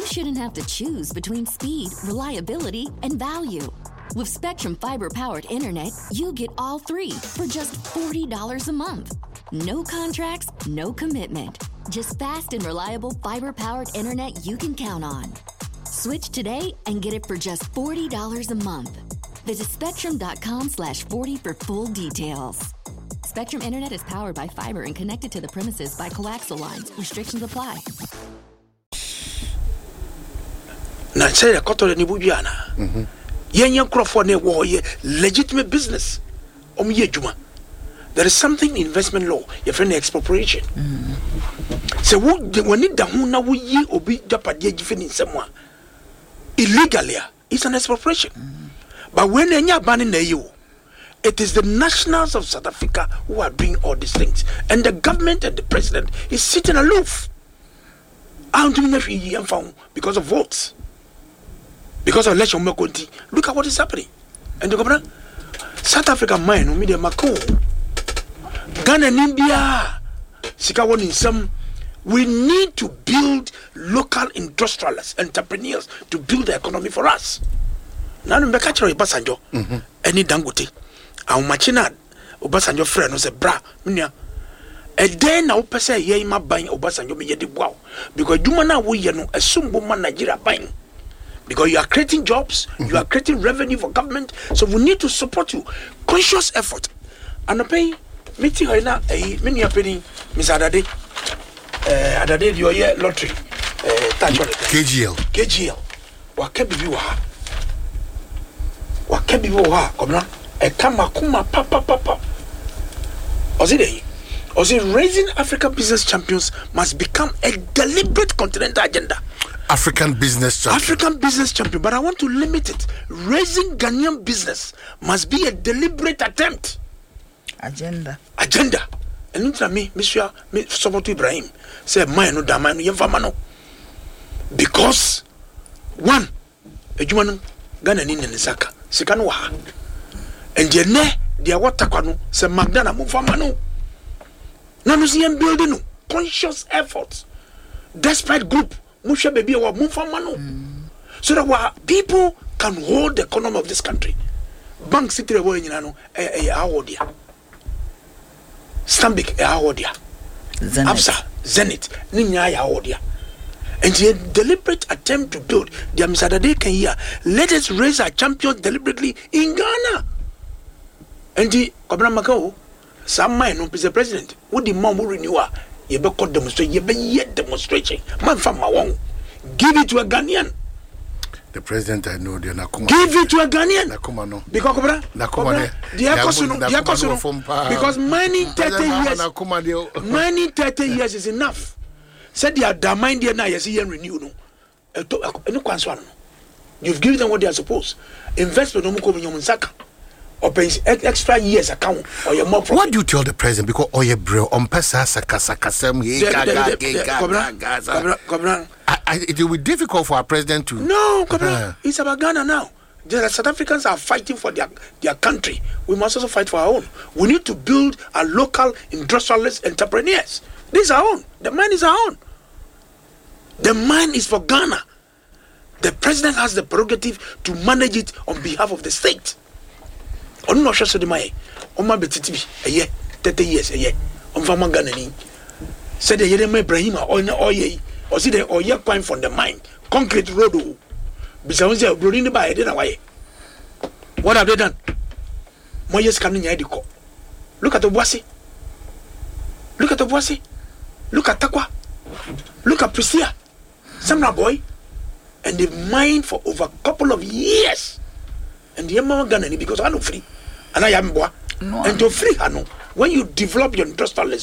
shouldn't have to choose between speed, reliability, and value. With Spectrum Fiber-powered internet, you get all three for just $40 a month. No contracts, no commitment. Just fast and reliable fiber-powered internet you can count on. Switch today and get it for just $40 a month. Visit spectrum.com/40 for full details. Spectrum Internet is powered by fiber and connected to the premises by coaxial lines. Restrictions apply. Na say the koto ni bubiana. Yen crofo ne wo ye legitimate business. Ye juma. There is something in investment law, your friend expropriation. So when it down na we ye obi japade gifen in someone illegally, it's an expropriation. But when enya banning na you, it is the nationals of South Africa who are doing all these things, and the government and the president is sitting aloof. I'm doing everything because of votes, because of election. Look at what is happening, and the governor, South Africa mine, media Macron, Ghana, and India, Sikawan in some. We need to build local industrialists, entrepreneurs to build the economy for us. Now, I'm catching Obasanjo, any Dangote. Our machinad, Obasanjo friend was a bra, minya. And then now, person ye ma buying Obasanjo me yedi wow, because you man we you assume woman Nigeria buying, because you are creating jobs, you are creating revenue for government, so we need to support you. Conscious effort. And I pay meeting her na many penny, Miss Adade, Adade your year lottery, KGL. What can be wa? Come on. A kuma papa. Raising African business champions must become a deliberate continental agenda. African business champion. But I want to limit it. Raising Ghanaian business must be a deliberate attempt. Agenda. And into me, Monsieur Sobotu Ibrahim said, "Mine no damano yemfamano." Because one, a Jumanu Ghana in Nisaka, Sikanwa. And the water kwano se Magdana Mufamano. Nanusian building conscious efforts. Despite group, Musha baby or Mufamano. So that people can hold the economy of this country. Bank City Woyinano, Awodia. Stambik, Awodia. Absa, Zenith, Ninya Awodia. And the deliberate attempt to build the Amisadade can hear. Let us raise our champions deliberately in Ghana. And the Kobra Macau, some man who is the president, would the mom renew? You be called demonstration, you be yet demonstration. Man from Mawong. Give it to a Ghanaian. The president, I know, they're not coming. Give it to a Ghanaian. Nakuma no. Because Kobra, because mining 30 years is enough. Said they are damned there now, you see and renew no. You've given them what they are supposed. Investment no more in your Saka. Or pay extra years account or your more profit. What do you tell the president? Because oh yeah bro on pesa sakasakasem it will be difficult for our president to. No, it's about Ghana now. The South Africans are fighting for their country. We must also fight for our own. We need to build a local industrialist entrepreneurs. This is our own. The mine is our own. The mine is for Ghana. The president has the prerogative to manage it on behalf of the state. On no share the money. On my betitibi a year, 30 years a year. On Fama Ghanani. Said the Yerema Brahima or ye, or see the or ye point from the mine. Concrete road. Besides, Brunini by a dinner way. What have they done? Moyes coming Yadiko. Look at the Boissy. Look at Takwa. Look at Priscilla. Samra boy. And they've mined for over a couple of years. And the Yamama Ghanani because I know free. And I am boy. And to free Hano. When you develop your industrialism.